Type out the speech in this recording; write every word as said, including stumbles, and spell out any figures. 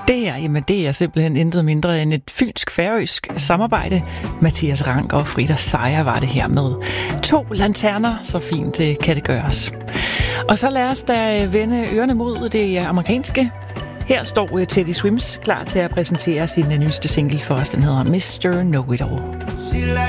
Det her, jamen det er simpelthen intet mindre end et fynsk-færøsk samarbejde. Mathias Rank og Frida Seier var det her med to lanterner, så fint det kan det gøres. Og så lad os da vende ørerne mod det amerikanske. Her står Teddy Swims klar til at præsentere sin nyeste single for os. Den hedder mister Know-It-All.